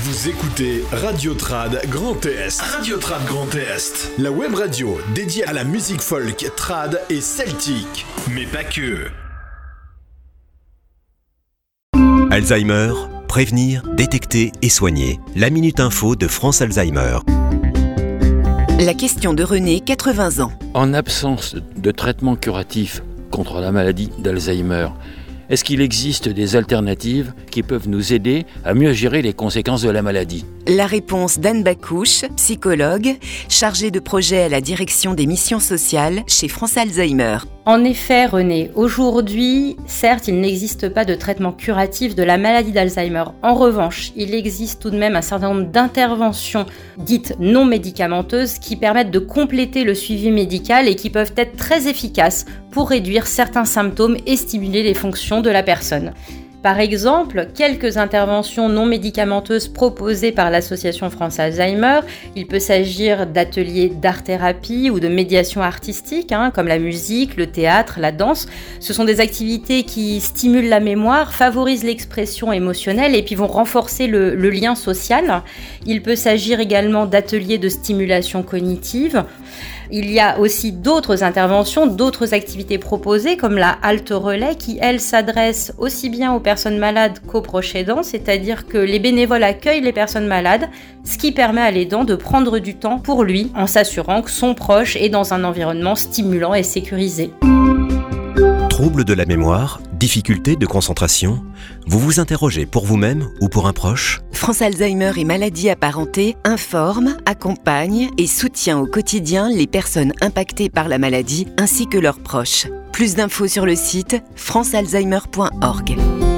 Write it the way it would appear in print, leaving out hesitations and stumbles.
Vous écoutez Radio Trad Grand Est. Radio Trad Grand Est. La web radio dédiée à la musique folk, trad et celtique. Mais pas que. Alzheimer, prévenir, détecter et soigner. La Minute Info de France Alzheimer. La question de René, 80 ans. En absence de traitement curatif contre la maladie d'Alzheimer, est-ce qu'il existe des alternatives qui peuvent nous aider à mieux gérer les conséquences de la maladie ? La réponse d'Anne Bacouche, psychologue, chargée de projet à la direction des missions sociales chez France Alzheimer. En effet, René, aujourd'hui, certes, il n'existe pas de traitement curatif de la maladie d'Alzheimer. En revanche, il existe tout de même un certain nombre d'interventions dites non médicamenteuses qui permettent de compléter le suivi médical et qui peuvent être très efficaces pour réduire certains symptômes et stimuler les fonctions de la personne. Par exemple, quelques interventions non médicamenteuses proposées par l'association France Alzheimer. Il peut s'agir d'ateliers d'art-thérapie ou de médiation artistique, comme la musique, le théâtre, la danse. Ce sont des activités qui stimulent la mémoire, favorisent l'expression émotionnelle et puis vont renforcer le lien social. Il peut s'agir également d'ateliers de stimulation cognitive. Il y a aussi d'autres interventions, d'autres activités proposées comme la halte relais qui, elle, s'adresse aussi bien aux personnes malades qu'aux proches aidants, c'est-à-dire que les bénévoles accueillent les personnes malades, ce qui permet à l'aidant de prendre du temps pour lui en s'assurant que son proche est dans un environnement stimulant et sécurisé. Troubles de la mémoire, difficultés de concentration, vous vous interrogez pour vous-même ou pour un proche ? France Alzheimer et maladies apparentées informe, accompagne et soutient au quotidien les personnes impactées par la maladie ainsi que leurs proches. Plus d'infos sur le site francealzheimer.org.